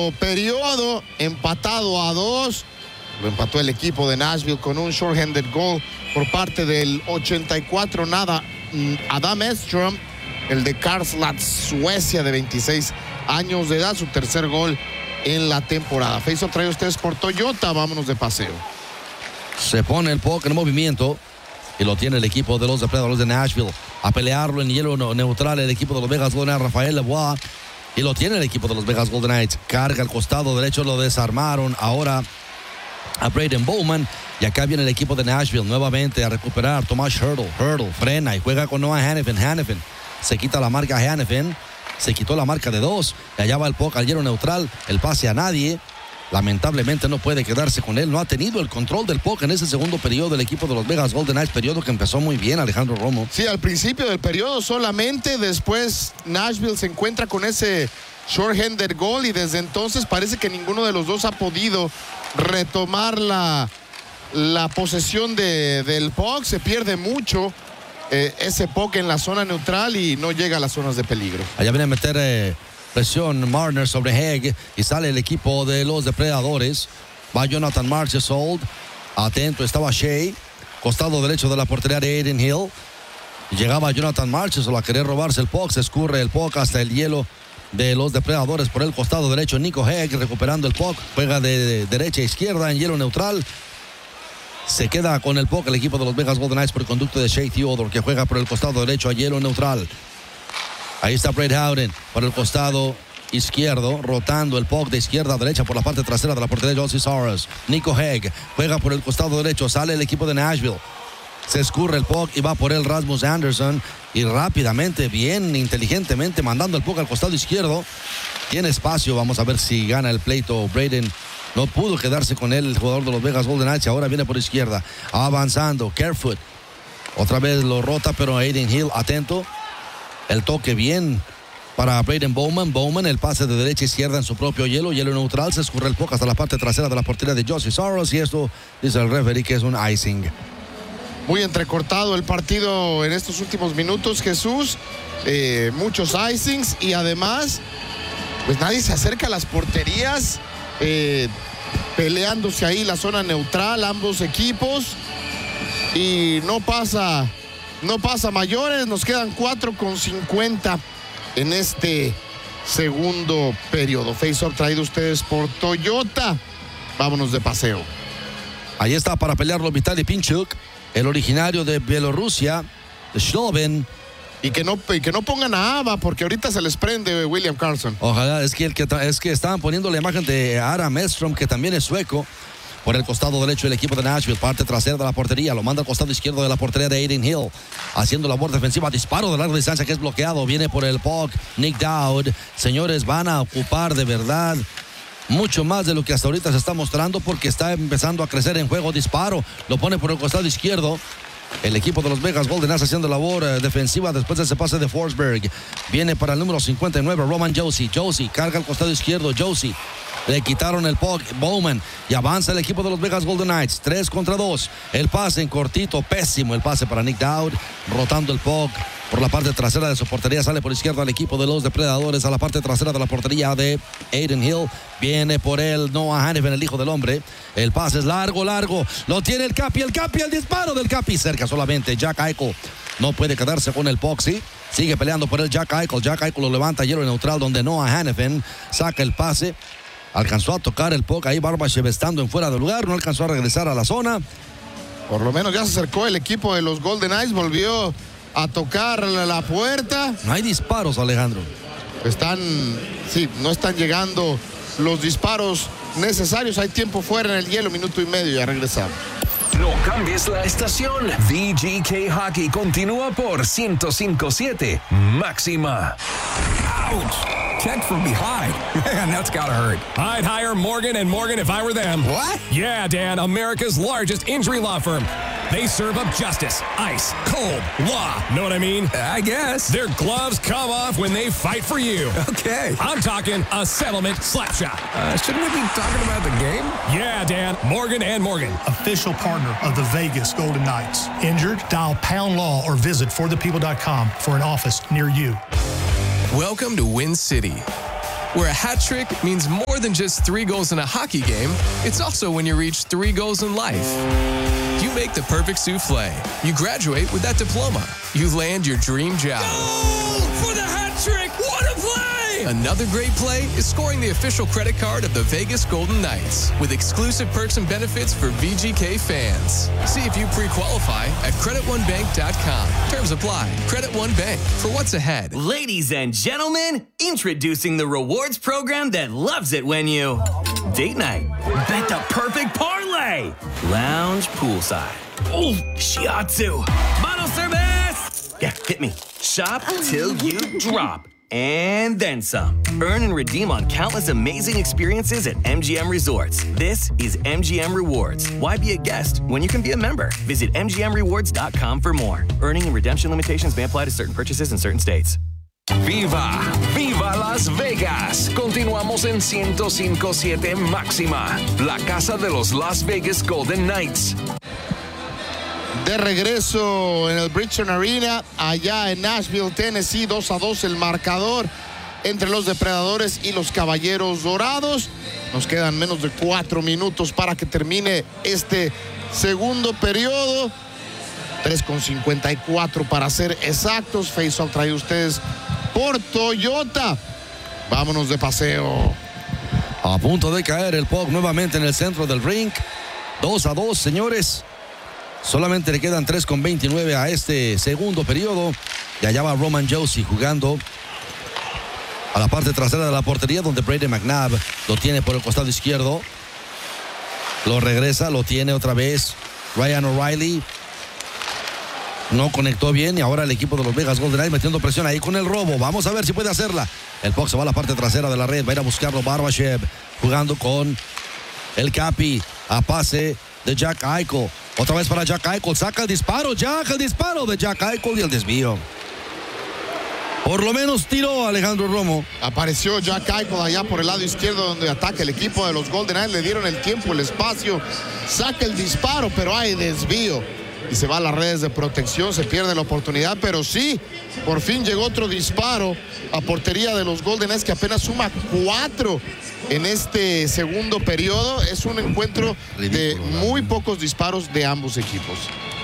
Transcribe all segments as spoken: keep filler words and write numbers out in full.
segundo periodo, empatado a dos. Lo empató el equipo de Nashville con un short-handed goal por parte del ochenta y cuatro nada Adam Edström, el de Karlstad, Suecia, de veintiséis años de edad, su tercer gol en la temporada. Face-off trae ustedes por Toyota, vámonos de paseo. Se pone el puck en movimiento y lo tiene el equipo de los depredadores de Nashville. A pelearlo en hielo neutral el equipo de los Vegas Golden Knights, Rafael Lebois. Y lo tiene el equipo de los Vegas Golden Knights. Carga al costado derecho, lo desarmaron ahora a Braden Bowman. Y acá viene el equipo de Nashville nuevamente a recuperar. Tomas Hertl. Hertl frena y juega con Noah Hanifin. Hanifin se quita la marca a Hanifin. Se quitó la marca de dos. Y allá va el puck al hielo neutral. El pase a nadie. Lamentablemente no puede quedarse con él. No ha tenido el control del puck en ese segundo periodo del equipo de los Vegas Golden Knights. Periodo que empezó muy bien, Alejandro Romo. Sí, al principio del periodo solamente. Después Nashville se encuentra con ese short-handed goal. Y desde entonces parece que ninguno de los dos ha podido retomar la, la posesión de, del puck. Se pierde mucho eh, ese puck en la zona neutral y no llega a las zonas de peligro. Allá viene a meter... Eh... presión Marner sobre Hegg y sale el equipo de los depredadores. Va Jonathan Marchessault. Atento estaba Shea. Costado derecho de la portería de Adin Hill. Llegaba Jonathan Marchessault a querer robarse el puck. Se escurre el puck hasta el hielo de los depredadores por el costado derecho. Nico Hegg recuperando el puck. Juega de, de derecha a izquierda en hielo neutral. Se queda con el puck el equipo de los Vegas Golden Knights por el conducto de Shea Theodore, que juega por el costado derecho a hielo neutral. Ahí está Brett Howden por el costado izquierdo, rotando el puck de izquierda a derecha por la parte trasera de la portería de Josie Saros. Nico Hegg juega por el costado derecho, sale el equipo de Nashville. Se escurre el puck y va por él Rasmus Andersson. Y rápidamente, bien inteligentemente, mandando el puck al costado izquierdo. Tiene espacio, vamos a ver si gana el pleito. Braden no pudo quedarse con él, el jugador de los Vegas Golden Knights. Ahora viene por izquierda, avanzando, Kerfoot. Otra vez lo rota, pero Adin Hill atento. El toque bien para Braden Bowman. Bowman, el pase de derecha a izquierda en su propio hielo. Hielo neutral, se escurre el puck hasta la parte trasera de la portería de Josie Saros. Y esto, dice el referee, que es un icing. Muy entrecortado el partido en estos últimos minutos, Jesús. Eh, muchos icings y además, pues nadie se acerca a las porterías. Eh, peleándose ahí la zona neutral, ambos equipos. Y no pasa... No pasa mayores, nos quedan cuatro con cincuenta en este segundo periodo. Face-off traído ustedes por Toyota. Vámonos de paseo. Ahí está para pelearlo Vitaly Pinchuk, el originario de Bielorrusia, de Sloven. Y que no, y que no pongan a Ava, porque ahorita se les prende William Karlsson. Ojalá, es que, el que, es que estaban poniendo la imagen de Aram Edström, que también es sueco. Por el costado derecho el equipo de Nashville, parte trasera de la portería, lo manda al costado izquierdo de la portería de Adin Hill, haciendo labor defensiva, disparo de larga distancia que es bloqueado, viene por el puck Nick Dowd. Señores, van a ocupar de verdad mucho más de lo que hasta ahorita se está mostrando, porque está empezando a crecer en juego. Disparo, lo pone por el costado izquierdo. El equipo de los Vegas Golden Knights haciendo labor eh, defensiva después de ese pase de Forsberg. Viene para el número cincuenta y nueve, Roman Josi. Josi carga al costado izquierdo. Josi. Le quitaron el puck, Bowman. Y avanza el equipo de los Vegas Golden Knights. tres contra dos. El pase en cortito, pésimo el pase para Nick Dowd. Rotando el puck por la parte trasera de su portería. Sale por izquierda el equipo de los depredadores a la parte trasera de la portería de Adin Hill. Viene por él Noah Hanifin, el hijo del hombre. El pase es largo, largo. Lo tiene el Capi, el Capi, el disparo del Capi. Cerca solamente Jack Eichel. No puede quedarse con el puck, ¿sí? Sigue peleando por él Jack Eichel. Jack Eichel lo levanta hielo neutral donde Noah Hanifin saca el pase. Alcanzó a tocar el puck ahí Barbashev estando en fuera de lugar. No alcanzó a regresar a la zona. Por lo menos ya se acercó el equipo de los Golden Knights. Volvió a tocar la puerta. No hay disparos, Alejandro. Están, sí, no están llegando los disparos necesarios. Hay tiempo fuera en el hielo, minuto y medio, ya regresamos. No cambies la estación. V G K Hockey continúa por ciento cinco punto siete Máxima. Ouch! Check from behind. Man, that's gotta hurt. I'd hire Morgan and Morgan if I were them. What? Yeah, Dan, America's largest injury law firm. They serve up justice, ice, cold, law. Know what I mean? I guess. Their gloves come off when they fight for you. Okay. I'm talking a settlement slap shot. Uh, shouldn't we be talking about the game? Yeah, Dan, Morgan and Morgan. Official partner of the Vegas Golden Knights. Injured? Dial Pound Law or visit for the people dot com for an office near you. Welcome to Win City, where a hat trick means more than just three goals in a hockey game. It's also when you reach three goals in life. You make the perfect souffle. You graduate with that diploma. You land your dream job. Goal for the hat trick! What a play! Another great play is scoring the official credit card of the Vegas Golden Knights with exclusive perks and benefits for V G K fans. See if you pre-qualify at credit one bank dot com. Terms apply. Credit One Bank, for what's ahead. Ladies and gentlemen, introducing the rewards program that loves it when you date night, bet the perfect parlay, lounge poolside, oh, shiatsu, bottle service. Yeah, hit me. Shop till you drop. And then some. Earn and redeem on countless amazing experiences at M G M Resorts. This is M G M Rewards. Why be a guest when you can be a member? Visit M G M rewards dot com for more. Earning and redemption limitations may apply to certain purchases in certain states. ¡Viva! ¡Viva Las Vegas! Continuamos en ciento cinco punto siete Máxima, la casa de los Las Vegas Golden Knights. De regreso en el Bridgestone Arena, allá en Nashville, Tennessee, dos a dos el marcador entre los Depredadores y los Caballeros Dorados. Nos quedan menos de cuatro minutos para que termine este segundo periodo. tres con cincuenta y cuatro para ser exactos. Face-off traído ustedes por Toyota. Vámonos de paseo. A punto de caer el puck nuevamente en el centro del rink. dos a dos, señores. Solamente le quedan tres con veintinueve a este segundo periodo. Y allá va Roman Josi jugando a la parte trasera de la portería, donde Brady McNabb lo tiene por el costado izquierdo. Lo regresa, lo tiene otra vez Ryan O'Reilly. No conectó bien y ahora el equipo de los Vegas Golden Knights metiendo presión ahí con el robo. Vamos a ver si puede hacerla. El puck se va a la parte trasera de la red. Va a ir a buscarlo Barbashev jugando con el Capi a pase de Jack Eichel. Otra vez para Jack Eichel. Saca el disparo. Jack, el disparo de Jack Eichel y el desvío. Por lo menos tiró Alejandro Romo. Apareció Jack Eichel allá por el lado izquierdo donde ataca el equipo de los Golden Knights. Le dieron el tiempo, el espacio. Saca el disparo, pero hay desvío. Y se va a las redes de protección, se pierde la oportunidad, pero sí, por fin llegó otro disparo a portería de los Golden Knights, que apenas suma cuatro en este segundo periodo. Es un encuentro de muy pocos disparos de ambos equipos.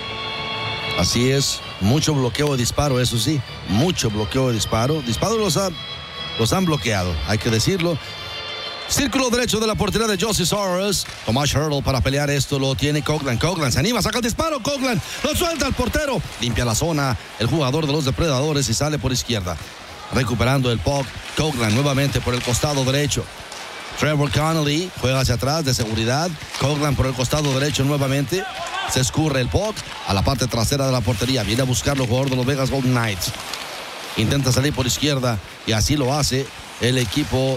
Así es, mucho bloqueo de disparo, eso sí, mucho bloqueo de disparo. Disparos los, ha, los han bloqueado, hay que decirlo. Círculo derecho de la portería de Josie Soros. Tomas Hurdle para pelear esto. Lo tiene Coghlan. Coghlan se anima, saca el disparo. Coghlan lo suelta al portero. Limpia la zona. El jugador de los Depredadores y sale por izquierda. Recuperando el puck. Coghlan nuevamente por el costado derecho. Trevor Connolly juega hacia atrás de seguridad. Coghlan por el costado derecho nuevamente. Se escurre el puck a la parte trasera de la portería. Viene a buscarlo el jugador de los Vegas Golden Knights. Intenta salir por izquierda y así lo hace el equipo.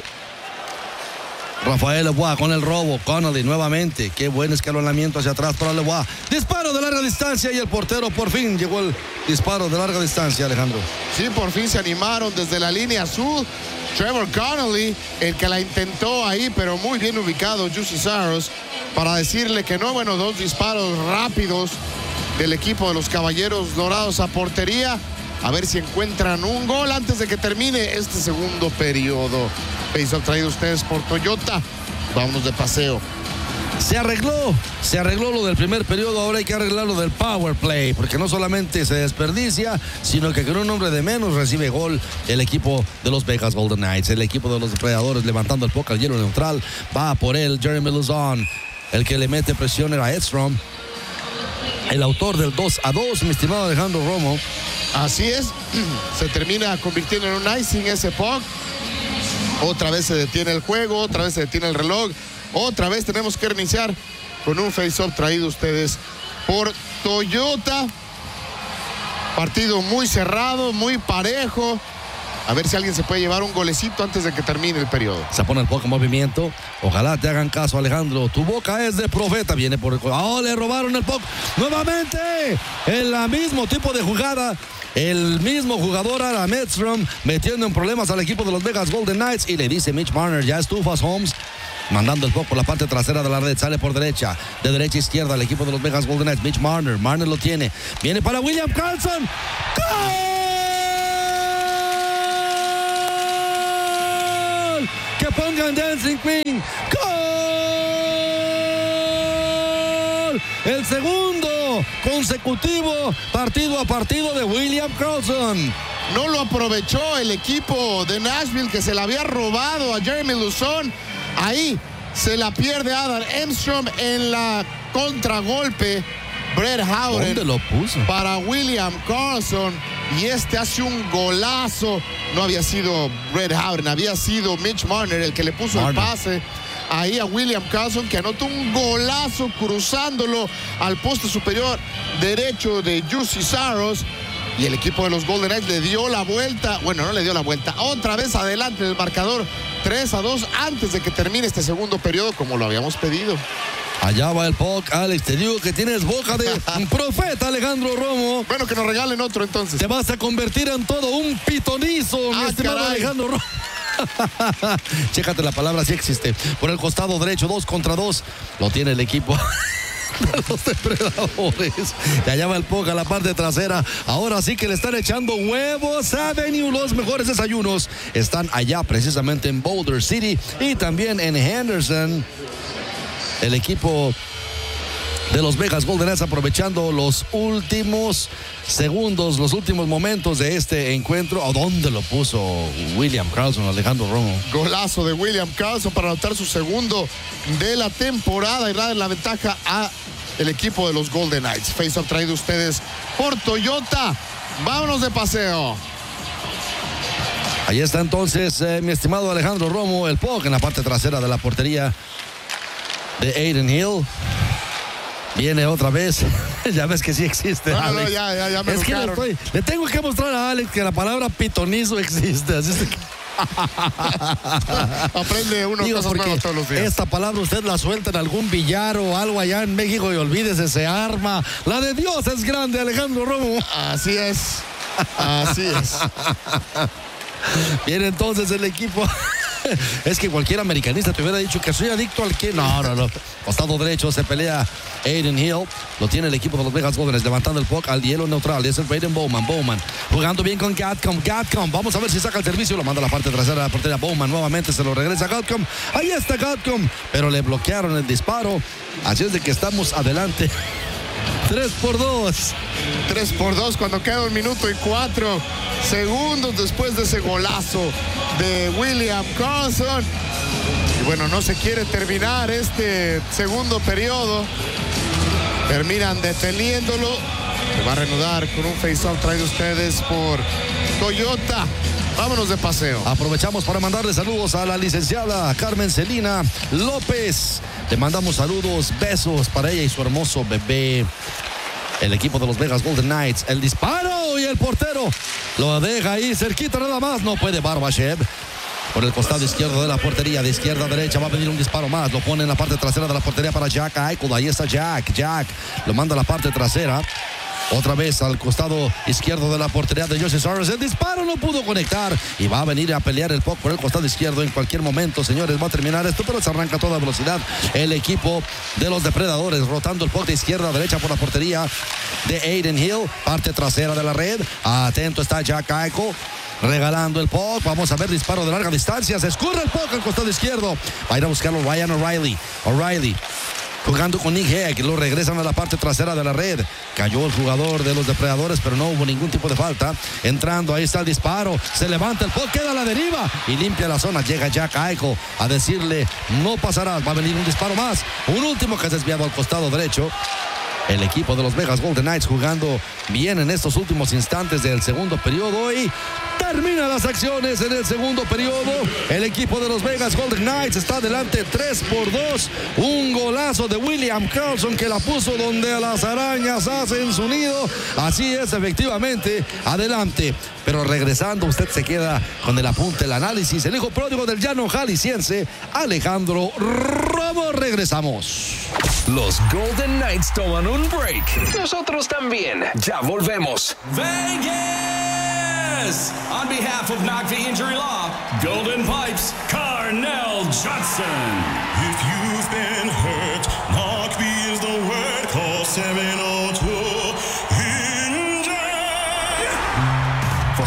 Rafael Lebois con el robo. Connolly nuevamente. Qué buen escalonamiento hacia atrás para Lebois. Disparo de larga distancia y el portero por fin llegó el disparo de larga distancia, Alejandro. Sí, por fin se animaron desde la línea azul. Trevor Connolly, el que la intentó ahí, pero muy bien ubicado, Josie Soros, para decirle que no. Bueno, dos disparos rápidos del equipo de los Caballeros Dorados a portería. A ver si encuentran un gol antes de que termine este segundo periodo. Face-off traído ustedes por Toyota. Vámonos de paseo. Se arregló, se arregló lo del primer periodo, ahora hay que arreglar lo del power play, porque no solamente se desperdicia, sino que con un hombre de menos recibe gol el equipo de los Vegas Golden Knights. El equipo de los Depredadores levantando el puck al hielo neutral, va por él Jeremy Lauzon, el que le mete presión era Edstrom, el autor del dos a dos, mi estimado Alejandro Romo. Así es, se termina convirtiendo en un icing ese puck. Otra vez se detiene el juego, otra vez se detiene el reloj. Otra vez tenemos que reiniciar con un face-off traído ustedes por Toyota. Partido muy cerrado, muy parejo. A ver si alguien se puede llevar un golecito antes de que termine el periodo. Se pone el puck en movimiento. Ojalá te hagan caso, Alejandro. Tu boca es de profeta. Viene por el... ¡Oh, le robaron el puck! ¡Nuevamente! El mismo tipo de jugada. El mismo jugador, Adam Edstrom, metiendo en problemas al equipo de los Vegas Golden Knights. Y le dice Mitch Marner, ya estufas, Holmes. Mandando el puck por la parte trasera de la red. Sale por derecha. De derecha a izquierda el equipo de los Vegas Golden Knights. Mitch Marner. Marner lo tiene. Viene para William Karlsson. ¡Gol! pongan Dancing Queen. ¡Gol! El segundo consecutivo partido a partido de William Karlsson. No lo aprovechó el equipo de Nashville, que se la había robado a Jeremy Lauzon. Ahí se la pierde Adam Emstrom en la contragolpe. Brett Howden ¿Dónde lo puso? para William Karlsson, y este hace un golazo. No había sido Brett Howden, había sido Mitch Marner el que le puso Marner. el pase ahí a William Karlsson, que anotó un golazo cruzándolo al poste superior derecho de Juuse Saros. Y el equipo de los Golden Knights le dio la vuelta, bueno, no le dio la vuelta, otra vez adelante del marcador tres a dos antes de que termine este segundo periodo, como lo habíamos pedido. Allá va el puck, Alex. Te digo que tienes boca de un profeta, Alejandro Romo. Bueno, que nos regalen otro entonces. Te vas a convertir en todo un pitonizo, mi Ah, estimado caray. Alejandro Romo. Chécate la palabra, sí existe. Por el costado derecho, dos contra dos. Lo tiene el equipo de los depredadores. Y allá va el puck a la parte trasera. Ahora sí que le están echando huevos Avenue. Los mejores desayunos están allá, precisamente en Boulder City y también en Henderson. El equipo de los Vegas Golden Knights aprovechando los últimos segundos, los últimos momentos de este encuentro. ¿A dónde lo puso William Karlsson, Alejandro Romo? Golazo de William Karlsson para anotar su segundo de la temporada y darle la ventaja a el equipo de los Golden Knights. Face-off traído ustedes por Toyota. Vámonos de paseo. Ahí está entonces, eh, mi estimado Alejandro Romo, el puck en la parte trasera de la portería de Adin Hill. Viene otra vez. Ya ves que sí existe, No, no, Alex. no, ya, ya, ya me es que le, educaron. estoy- le tengo que mostrar a Alex que la palabra pitonizo existe. Así es que Aprende uno digo, cosas porque nuevas todos los días. esta palabra usted la suelta en algún billar o algo allá en México y olvídese, se arma. La de Dios es grande, Alejandro Romo. Así es. Así es. Viene entonces el equipo. Es que cualquier americanista te hubiera dicho que soy adicto al que. No, no, no. Costado derecho se pelea Adin Hill. Lo tiene el equipo de los Vegas Golden Knights levantando el puck al hielo neutral. Es el Braden Bowman. Bowman jugando bien con Gatcom. Gatcom. Vamos a ver si saca el servicio. Lo manda a la parte trasera de la portería. Bowman nuevamente se lo regresa a Gatcom. Ahí está Gatcom. Pero le bloquearon el disparo. Así es de que estamos adelante. tres por dos. tres por dos cuando queda un minuto y cuatro segundos después de ese golazo de William Karlsson. Y bueno, no se quiere terminar este segundo periodo. Terminan deteniéndolo. Se va a reanudar con un face-off traído ustedes por Toyota. Vámonos de paseo. Aprovechamos para mandarle saludos a la licenciada Carmen Celina López. Le mandamos saludos, besos para ella y su hermoso bebé. El equipo de los Vegas Golden Knights. El disparo y el portero lo deja ahí cerquita nada más. No puede Barbashev. Por el costado izquierdo de la portería, de izquierda a derecha va a venir un disparo más. Lo pone en la parte trasera de la portería para Jack Eichel. Ahí está Jack. Jack lo manda a la parte trasera. Otra vez al costado izquierdo de la portería de Juuse Saros. El disparo no pudo conectar y va a venir a pelear el puck por el costado izquierdo en cualquier momento, señores. Va a terminar esto, pero se arranca a toda velocidad el equipo de los depredadores, rotando el puck de izquierda a derecha por la portería de Adin Hill. Parte trasera de la red. Atento está Jack Eichel. Regalando el puck. Vamos a ver disparo de larga distancia. Se escurre el puck al costado izquierdo. Va a ir a buscarlo Ryan O'Reilly. O'Reilly jugando con Nick Hague. Lo regresan a la parte trasera de la red. Cayó el jugador de los depredadores, pero no hubo ningún tipo de falta. Entrando, ahí está el disparo. Se levanta el puck, queda a la deriva y limpia la zona. Llega Jack Eichel a decirle: no pasarás. Va a venir un disparo más. Un último que es desviado al costado derecho. El equipo de los Vegas Golden Knights jugando bien en estos últimos instantes del segundo periodo y termina las acciones en el segundo periodo. El equipo de los Vegas Golden Knights está adelante tres por dos. Un golazo de William Karlsson que la puso donde las arañas hacen su nido. Así es, efectivamente, adelante. Pero regresando, usted se queda con el apunte, el análisis. El hijo pródigo del llano jalisciense, Alejandro Romo. Regresamos. Los Golden Knights toman un break. Nosotros también. Ya volvemos. Vegas! On behalf of Knock the Injury Law, Golden Pipes, Carnell Johnson. If you've been hurt, knock me is the word. Call seven oh two injured. For Knock the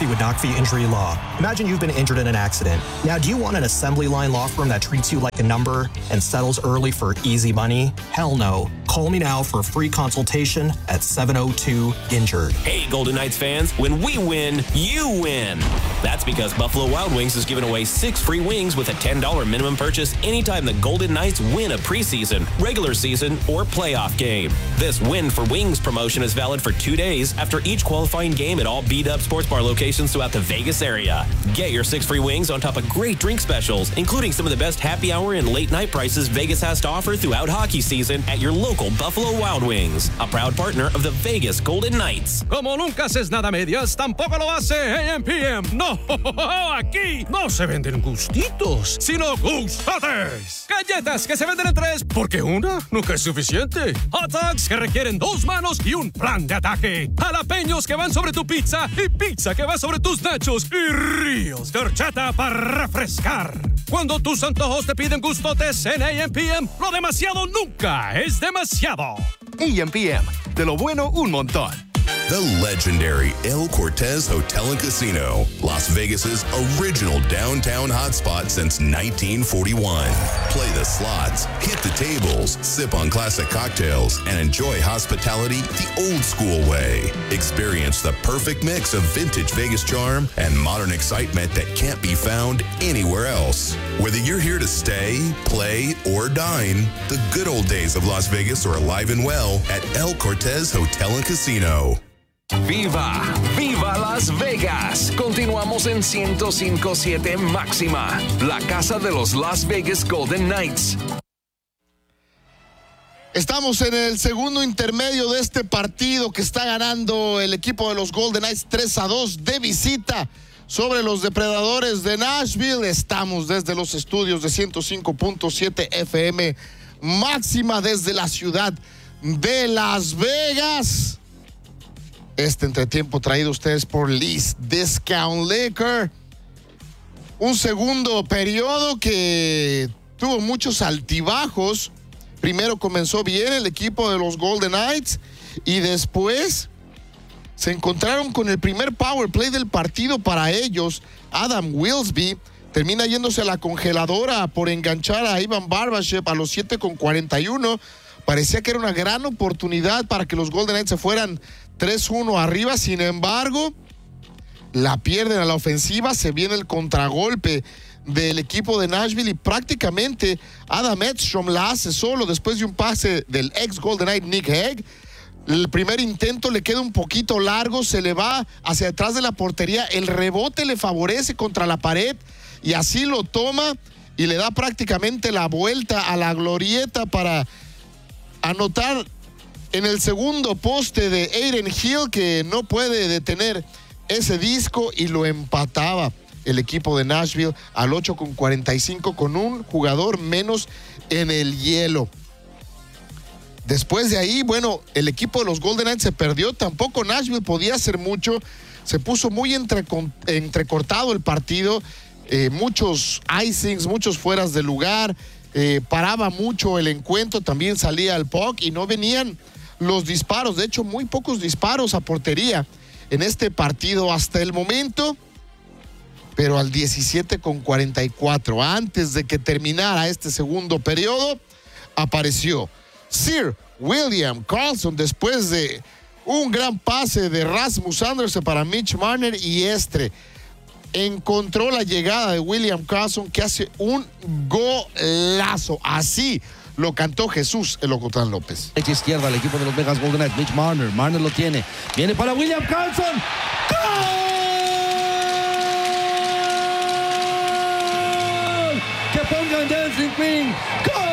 McAfee with McAfee Injury Law. Imagine you've been injured in an accident. Now, do you want an assembly line law firm that treats you like a number and settles early for easy money? Hell no. Call me now for a free consultation at seven oh two injured. Hey, Golden Knights fans, when we win, you win. That's because Buffalo Wild Wings is giving away six free wings with a ten dollars minimum purchase anytime the Golden Knights win a preseason, regular season, or playoff game. This Win for Wings promotion is valid for two days after each qualifying game at all B-Dub Sports Bar locations throughout the Vegas area. Get your six free wings on top of great drink specials, including some of the best happy hour and late night prices Vegas has to offer throughout hockey season at your local Buffalo Wild Wings, a proud partner of the Vegas Golden Knights. Como nunca haces nada a medias, tampoco lo hace A M P M. No, aquí no se venden gustitos, sino gustotes. Galletas que se venden en tres, porque una nunca es suficiente. Hot dogs que requieren dos manos y un plan de ataque. Jalapeños que van sobre tu pizza y pizza que va sobre tus nachos. Y ríos de horchata para refrescar. Cuando tus antojos te piden gustotes en A M P M, lo demasiado nunca es demasiado. A M P M, de lo bueno un montón. The legendary El Cortez Hotel and Casino, Las Vegas's original downtown hotspot since nineteen forty-one. Play the slots, hit the tables, sip on classic cocktails, and enjoy hospitality the old school way. Experience the perfect mix of vintage Vegas charm and modern excitement that can't be found anywhere else. Whether you're here to stay, play, or dine, the good old days of Las Vegas are alive and well at El Cortez Hotel and Casino. ¡Viva! ¡Viva Las Vegas! Continuamos en ciento cinco punto siete Máxima, la casa de los Las Vegas Golden Knights. Estamos en el segundo intermedio de este partido que está ganando el equipo de los Golden Knights tres a dos de visita sobre los depredadores de Nashville. Estamos desde los estudios de ciento cinco punto siete F M Máxima desde la ciudad de Las Vegas. Este entretiempo traído a ustedes por Lee's Discount Liquor. Un segundo periodo que tuvo muchos altibajos. Primero comenzó bien el equipo de los Golden Knights y después se encontraron con el primer power play del partido para ellos. Adam Wilsby termina yéndose a la congeladora por enganchar a Ivan Barbashev a los siete con cuarenta y uno. Parecía que era una gran oportunidad para que los Golden Knights se fueran tres uno arriba. Sin embargo, la pierden a la ofensiva. Se viene el contragolpe del equipo de Nashville y prácticamente Adam Edstrom la hace solo después de un pase del ex Golden Knight Nick Hague. El primer intento le queda un poquito largo, se le va hacia atrás de la portería, el rebote le favorece contra la pared y así lo toma y le da prácticamente la vuelta a la glorieta para anotar en el segundo poste de Adin Hill, que no puede detener ese disco, y lo empataba el equipo de Nashville al ocho con cuarenta y cinco con un jugador menos en el hielo. Después de ahí, bueno, el equipo de los Golden Knights se perdió. Tampoco Nashville podía hacer mucho. Se puso muy entrecon- entrecortado el partido. Eh, muchos icings, muchos fueras de lugar. Eh, paraba mucho el encuentro. También salía el puck y no venían los disparos. De hecho, muy pocos disparos a portería en este partido hasta el momento. Pero al diecisiete con cuarenta y cuatro, antes de que terminara este segundo periodo, apareció Sir William Karlsson después de un gran pase de Rasmus Andersen para Mitch Marner, y este encontró la llegada de William Karlsson, que hace un golazo. Así lo cantó Jesús el Ocotlán López. Derecha izquierda el equipo de los Vegas Golden Knights. Mitch Marner, Marner lo tiene, viene para William Karlsson. ¡Gol! Que pongan Dancing Queen. ¡Gol!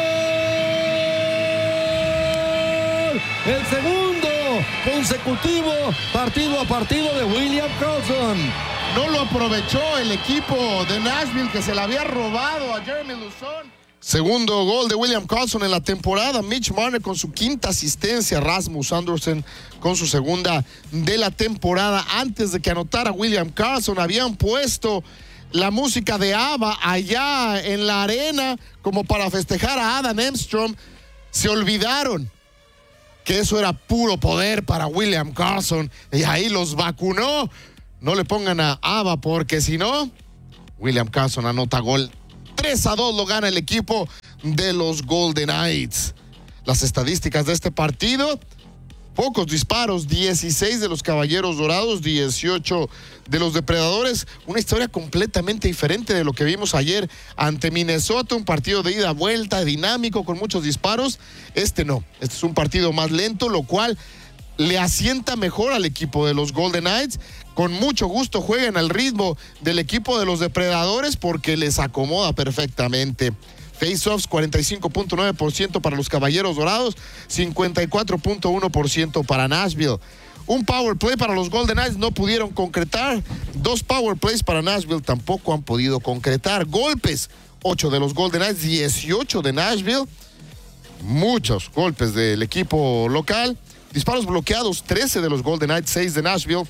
El segundo consecutivo partido a partido de William Karlsson. No lo aprovechó el equipo de Nashville, que se le había robado a Jeremy Lauzon. Segundo gol de William Karlsson en la temporada. Mitch Marner con su quinta asistencia. Rasmus Andersen con su segunda de la temporada. Antes de que anotara William Karlsson, habían puesto la música de ABBA allá en la arena como para festejar a Adam Edstrom. Se olvidaron que eso era puro poder para William Karlsson y ahí los vacunó no le pongan a Ava, porque si no, William Carson anota gol. tres a dos lo gana el equipo de los Golden Knights. Las estadísticas de este partido: pocos disparos, dieciséis de los Caballeros Dorados, dieciocho de los Depredadores. Una historia completamente diferente de lo que vimos ayer ante Minnesota, un partido de ida-vuelta, dinámico, con muchos disparos. Este no, este es un partido más lento, lo cual le asienta mejor al equipo de los Golden Knights. Con mucho gusto juegan al ritmo del equipo de los Depredadores porque les acomoda perfectamente. Face-offs, cuarenta y cinco punto nueve por ciento para los Caballeros Dorados, cincuenta y cuatro punto uno por ciento para Nashville. Un power play para los Golden Knights, no pudieron concretar. Dos power plays para Nashville, tampoco han podido concretar. Golpes, ocho de los Golden Knights, dieciocho de Nashville. Muchos golpes del equipo local. Disparos bloqueados, trece de los Golden Knights, seis de Nashville.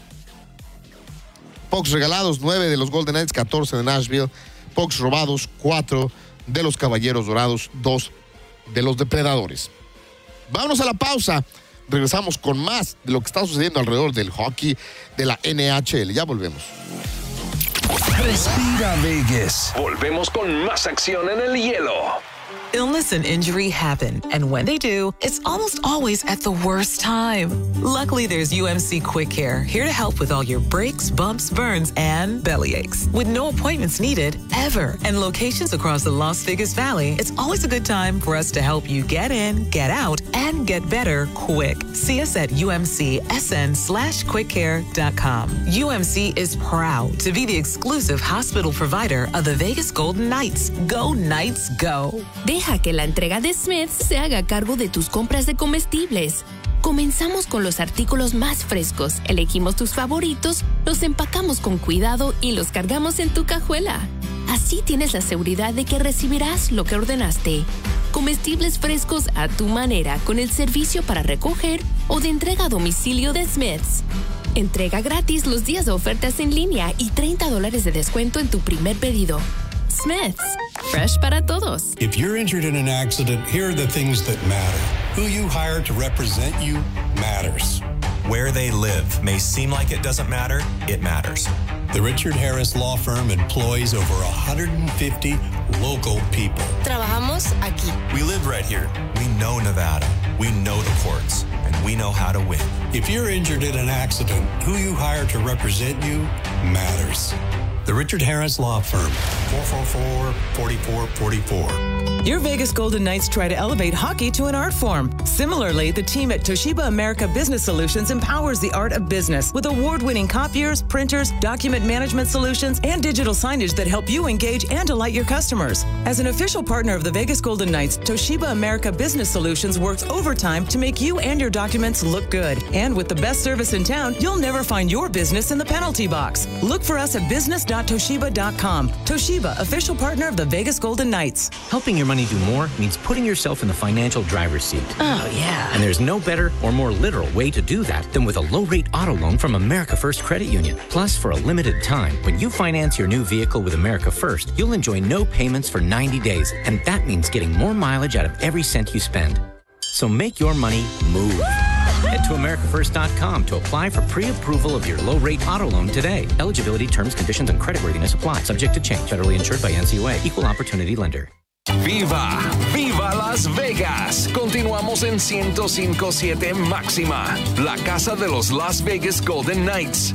Pucks regalados, nueve de los Golden Knights, catorce de Nashville. Pucks robados, cuatro de los Caballeros Dorados, dos de los Depredadores. Vámonos a la pausa. Regresamos con más de lo que está sucediendo alrededor del hockey de la N H L. Ya volvemos. Respira Vegas. Volvemos con más acción en el hielo. Illness and injury happen, and when they do, it's almost always at the worst time. Luckily, there's U M C Quick Care, here to help with all your breaks, bumps, burns, and belly aches. With no appointments needed, ever, and locations across the Las Vegas Valley, it's always a good time for us to help you get in, get out, and get better quick. See us at umcsn slash quickcare.com. U M C is proud to be the exclusive hospital provider of the Vegas Golden Knights. Go Knights, go! Deja que la entrega de Smith's se haga cargo de tus compras de comestibles. Comenzamos con los artículos más frescos, elegimos tus favoritos, los empacamos con cuidado y los cargamos en tu cajuela. Así tienes la seguridad de que recibirás lo que ordenaste. Comestibles frescos a tu manera con el servicio para recoger o de entrega a domicilio de Smith's. Entrega gratis los días de ofertas en línea y treinta dólares de descuento en tu primer pedido. Smith's, fresh para todos. If you're injured in an accident, here are the things that matter. Who you hire to represent you matters. Where they live may seem like it doesn't matter, it matters. The Richard Harris Law Firm employs over one hundred fifty local people. Trabajamos aquí. We live right here. We know Nevada. We know the courts. And we know how to win. If you're injured in an accident, who you hire to represent you matters. The Richard Harris Law Firm, four four four, four four four four. Your Vegas Golden Knights try to elevate hockey to an art form. Similarly, the team at Toshiba America Business Solutions empowers the art of business with award-winning copiers, printers, document management solutions, and digital signage that help you engage and delight your customers. As an official partner of the Vegas Golden Knights, Toshiba America Business Solutions works overtime to make you and your documents look good. And with the best service in town, you'll never find your business in the penalty box. Look for us at business dot toshiba dot com. Toshiba, official partner of the Vegas Golden Knights. Helping your money do more means putting yourself in the financial driver's seat. Oh, yeah. And there's no better or more literal way to do that than with a low-rate auto loan from America First Credit Union. Plus, for a limited time, when you finance your new vehicle with America First, you'll enjoy no payments for ninety days, and that means getting more mileage out of every cent you spend. So make your money move. Head to america first dot com to apply for pre-approval of your low-rate auto loan today. Eligibility, terms, conditions, and creditworthiness apply. Subject to change. Federally insured by N C U A. Equal Opportunity Lender. ¡Viva! ¡Viva Las Vegas! Continuamos en ciento cinco punto siete Máxima, la casa de los Las Vegas Golden Knights.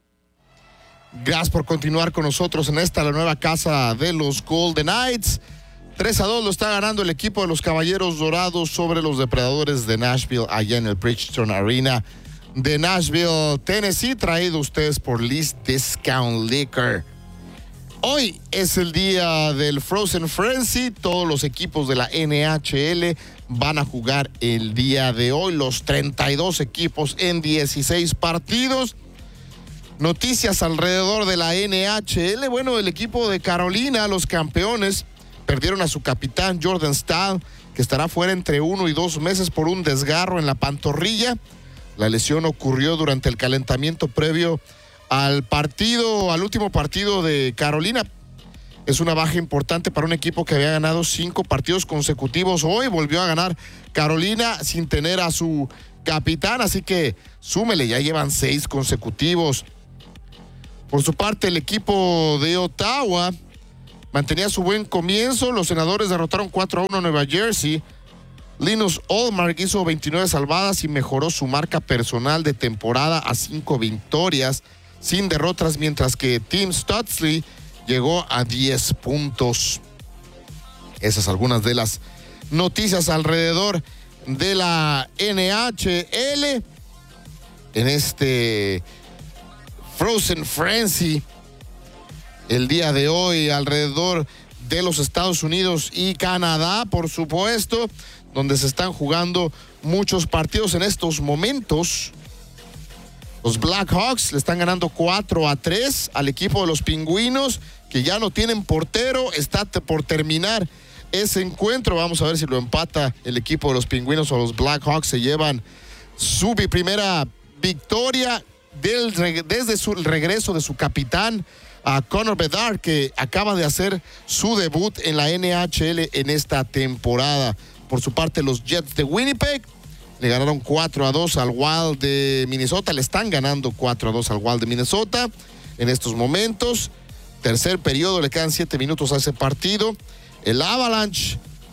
Gracias por continuar con nosotros en esta, la nueva casa de los Golden Knights. tres a dos lo está ganando el equipo de los Caballeros Dorados sobre los Depredadores de Nashville, allá en el Bridgestone Arena de Nashville, Tennessee, traído a ustedes por Lee's Discount Liquor. Hoy es el día del Frozen Frenzy. Todos los equipos de la N H L van a jugar el día de hoy. Los treinta y dos equipos en dieciséis partidos. Noticias alrededor de la N H L. Bueno, el equipo de Carolina, los campeones, perdieron a su capitán Jordan Staal, que estará fuera entre uno y dos meses por un desgarro en la pantorrilla. La lesión ocurrió durante el calentamiento previo al partido, al último partido de Carolina. Es una baja importante para un equipo que había ganado cinco partidos consecutivos. Hoy volvió a ganar Carolina sin tener a su capitán, así que súmele, ya llevan seis consecutivos. Por su parte, el equipo de Ottawa mantenía su buen comienzo. Los Senadores derrotaron cuatro a uno a Nueva Jersey. Linus Ullmark hizo veintinueve salvadas y mejoró su marca personal de temporada a cinco victorias sin derrotas, mientras que Tim Stutsley llegó a diez puntos. Esas algunas de las noticias alrededor de la N H L en este Frozen Frenzy el día de hoy alrededor de los Estados Unidos y Canadá, por supuesto, donde se están jugando muchos partidos en estos momentos. Los Blackhawks le están ganando cuatro a tres al equipo de los Pingüinos, que ya no tienen portero. Está por terminar ese encuentro. Vamos a ver si lo empata el equipo de los Pingüinos o los Blackhawks se llevan su primera victoria del, desde su, el regreso de su capitán, a Connor Bedard, que acaba de hacer su debut en la N H L en esta temporada. Por su parte, los Jets de Winnipeg le ganaron cuatro a dos al Wild de Minnesota. Le están ganando cuatro a dos al Wild de Minnesota en estos momentos. Tercer periodo, le quedan siete minutos a ese partido. El Avalanche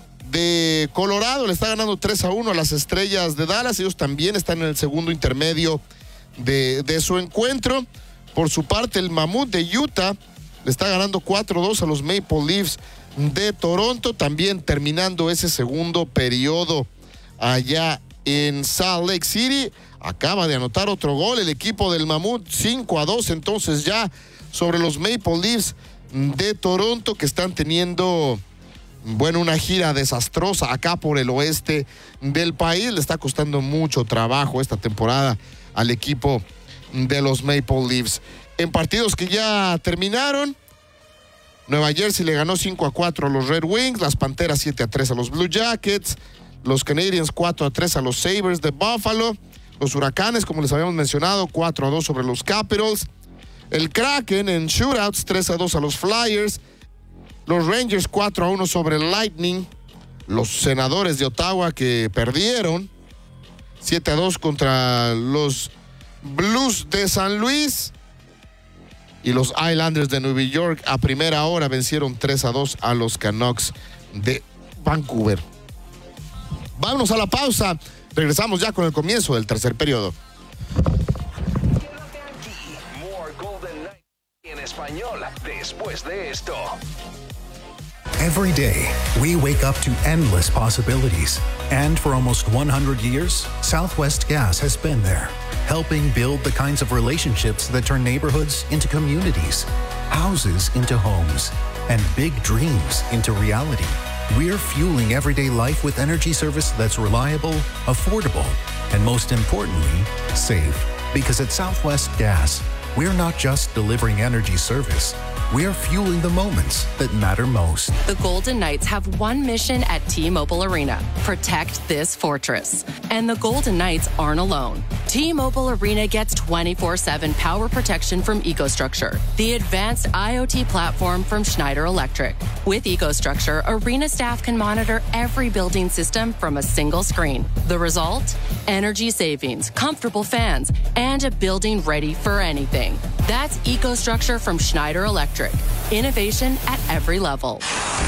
de Colorado le está ganando tres a uno a las Estrellas de Dallas. Ellos también están en el segundo intermedio de, de su encuentro. Por su parte, el Mammoth de Utah le está ganando cuatro a dos a los Maple Leafs de Toronto, también terminando ese segundo periodo allá en Salt Lake City. Acaba de anotar otro gol el equipo del Mammoth, cinco a dos, entonces ya sobre los Maple Leafs de Toronto, que están teniendo, bueno, una gira desastrosa acá por el oeste del país. Le está costando mucho trabajo esta temporada al equipo de los Maple Leafs. En partidos que ya terminaron, Nueva Jersey le ganó cinco a cuatro a los Red Wings, las Panteras siete a tres a los Blue Jackets, los Canadiens cuatro a tres a los Sabres de Buffalo, los Huracanes, como les habíamos mencionado, cuatro a dos sobre los Capitals, el Kraken en shootouts tres a dos a los Flyers, los Rangers cuatro a uno sobre el Lightning, los Senadores de Ottawa, que perdieron siete a dos contra los Blues de San Luis, y los Islanders de Nueva York a primera hora vencieron tres a dos a los Canucks de Vancouver. Vámonos a la pausa. Regresamos ya con el comienzo del tercer periodo. More Golden Knights en español después de esto. Every day, we wake up to endless possibilities. And for almost one hundred years, Southwest Gas has been there, helping build the kinds of relationships that turn neighborhoods into communities, houses into homes, and big dreams into reality. We're fueling everyday life with energy service that's reliable, affordable, and most importantly, safe. Because at Southwest Gas, we're not just delivering energy service, we're fueling the moments that matter most. The Golden Knights have one mission at T-Mobile Arena: protect this fortress. And the Golden Knights aren't alone. T-Mobile Arena gets twenty-four seven power protection from EcoStruxure, the advanced IoT platform from Schneider Electric. With EcoStruxure, Arena staff can monitor every building system from a single screen. The result? Energy savings, comfortable fans, and a building ready for anything. That's EcoStruxure from Schneider Electric. Innovation at every level.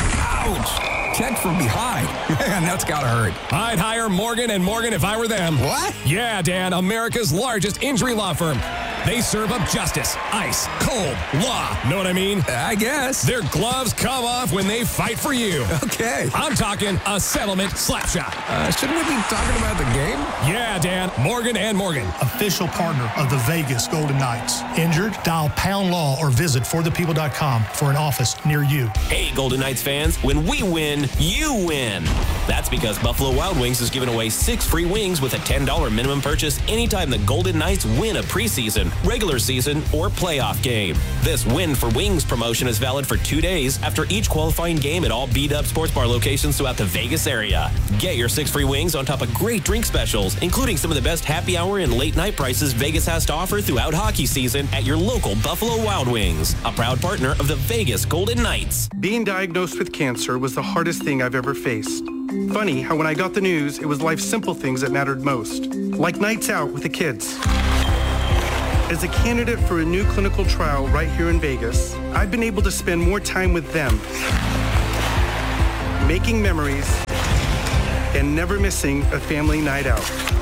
Ouch! Checked from behind. Man, that's gotta hurt. I'd hire Morgan and Morgan if I were them. What? Yeah, Dan, America's largest injury law firm. They serve up justice, ice, cold, law. Know what I mean? I guess. Their gloves come off when they fight for you. Okay. I'm talking a settlement slap shot. Uh, shouldn't we be talking about the game? Yeah, Dan, Morgan and Morgan. Official partner of the Vegas Golden Knights. Injured? Dial Pound Law or visit for the people dot com for an office near you. Hey, Golden Knights fans, when we win, you win. That's because Buffalo Wild Wings is giving away six free wings with a ten dollars minimum purchase anytime the Golden Knights win a preseason, regular season, or playoff game. This Win for Wings promotion is valid for two days after each qualifying game at all B-Dub Sports Bar locations throughout the Vegas area. Get your six free wings on top of great drink specials, including some of the best happy hour and late night prices Vegas has to offer throughout hockey season at your local Buffalo Wild Wings, a proud partner of the Vegas Golden Knights. Being diagnosed with cancer was the hardest thing I've ever faced. Funny how when I got the news, it was life's simple things that mattered most, like nights out with the kids. As a candidate for a new clinical trial right here in Vegas, I've been able to spend more time with them, making memories and never missing a family night out.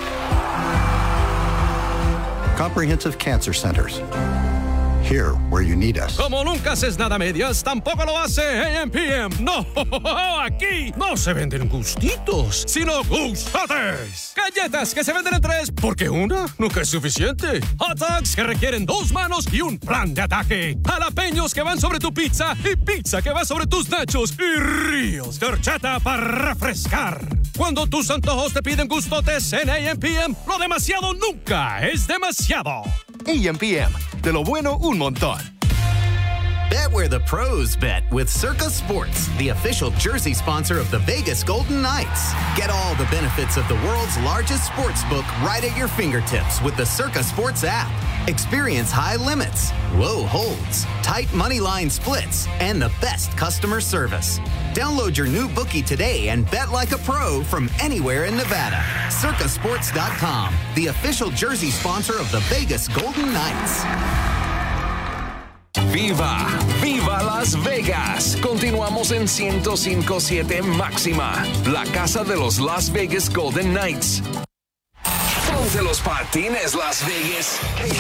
Comprehensive Cancer Centers. Here where you need us. Como nunca haces nada a medias, tampoco lo hace A M P M. No, aquí no se venden gustitos, sino gustotes. Galletas que se venden en tres, porque una nunca es suficiente. Hot dogs que requieren dos manos y un plan de ataque. Jalapeños que van sobre tu pizza y pizza que va sobre tus nachos. Y ríos de horchata para refrescar. Cuando tus antojos te piden gustotes en A M P M, lo demasiado nunca es demasiado. A M P M. De lo bueno, un montón. Bet where the pros bet with Circa Sports, the official jersey sponsor of the Vegas Golden Knights. Get all the benefits of the world's largest sports book right at your fingertips with the Circa Sports app. Experience high limits, low holds, tight money line splits, and the best customer service. Download your new bookie today and bet like a pro from anywhere in Nevada. Circa Sports dot com, the official jersey sponsor of the Vegas Golden Knights. ¡Viva! ¡Viva Las Vegas! Continuamos en ciento cinco punto siete Máxima, la casa de los Las Vegas Golden Knights. Ponte los patines, Las Vegas.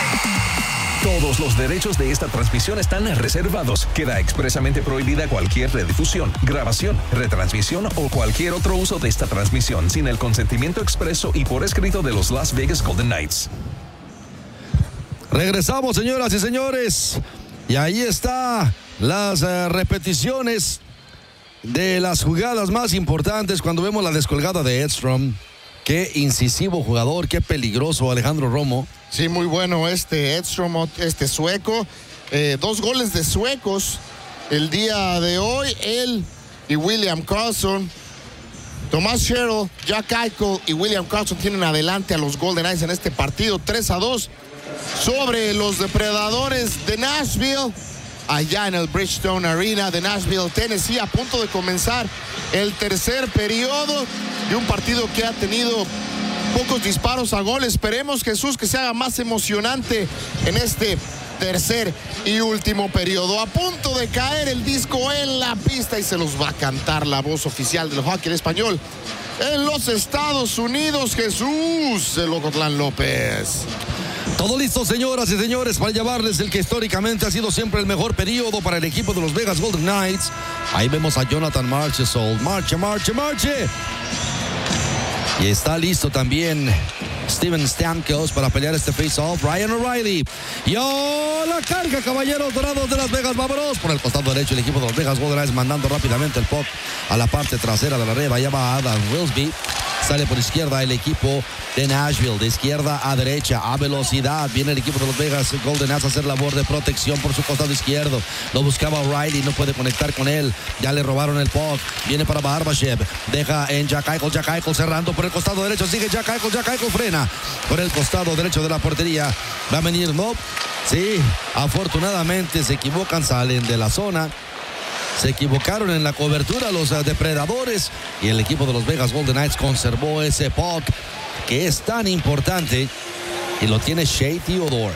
Todos los derechos de esta transmisión están reservados. Queda expresamente prohibida cualquier redifusión, grabación, retransmisión o cualquier otro uso de esta transmisión sin el consentimiento expreso y por escrito de los Las Vegas Golden Knights. Regresamos, señoras y señores. Y ahí está las uh, repeticiones de las jugadas más importantes cuando vemos la descolgada de Edstrom. Qué incisivo jugador, qué peligroso Alejandro Romo. Sí, muy bueno este Edstrom, este sueco. Eh, dos goles de suecos el día de hoy. Él y William Karlsson. Tomás Sherrill, Jack Eichel y William Karlsson tienen adelante a los Golden Knights en este partido. tres a dos sobre los depredadores de Nashville. Allá en el Bridgestone Arena de Nashville, Tennessee, a punto de comenzar el tercer periodo de un partido que ha tenido pocos disparos a gol. Esperemos, Jesús, que se haga más emocionante en este tercer y último periodo. A punto de caer el disco en la pista y se los va a cantar la voz oficial del hockey en español en los Estados Unidos, Jesús el Ocotlán López. Todo listo, señoras y señores, para llevarles el que históricamente ha sido siempre el mejor periodo para el equipo de los Vegas Golden Knights. Ahí vemos a Jonathan Marchessault. Marche, marche, marche. Y está listo también Steven Stamkos para pelear este face-off. Ryan O'Reilly. Y oh, la carga, caballeros dorados de Las Vegas. Vámonos por el costado derecho el equipo de los Vegas Golden Knights mandando rápidamente el puck a la parte trasera de la red. Allá va Adam Wilsby. Sale por izquierda el equipo de Nashville, de izquierda a derecha, a velocidad. Viene el equipo de los Vegas Golden Knights a hacer labor de protección por su costado izquierdo. Lo buscaba O'Reilly, no puede conectar con él. Ya le robaron el puck. Viene para Barbashev. Deja en Jack Eichel. Jack Eichel cerrando por el costado derecho. Sigue Jack Eichel. Jack Eichel frena por el costado derecho de la portería. Va a venir no. Sí, afortunadamente se equivocan, salen de la zona. Se equivocaron en la cobertura los uh, depredadores y el equipo de los Vegas Golden Knights conservó ese puck que es tan importante y lo tiene Shea Theodore.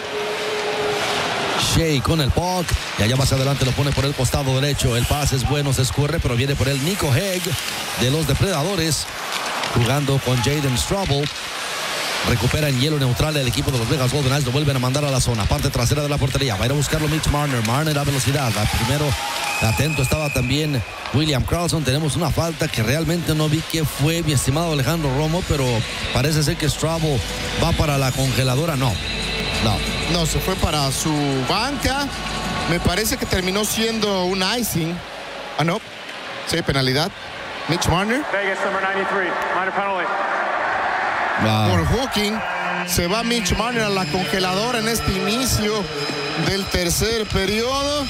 Shea con el puck y allá más adelante lo pone por el costado derecho. El pase es bueno, se escurre, pero viene por el Nico Hague de los depredadores jugando con Jaden Struble. Recupera en hielo neutral el equipo de los Vegas Golden Knights. Lo vuelven a mandar a la zona, parte trasera de la portería. Va a ir a buscarlo Mitch Marner. Marner a velocidad. Primero atento estaba también William Karlsson. Tenemos una falta que realmente no vi que fue, mi estimado Alejandro Romo, pero parece ser que Strabo va para la congeladora. No, no. No, se fue para su banca. Me parece que terminó siendo un icing. Ah, no. Sí, penalidad. Mitch Marner. Vegas, number ninety-three. Minor penalty. Wow. Por hooking, se va Mitch Marner a la congeladora en este inicio del tercer periodo.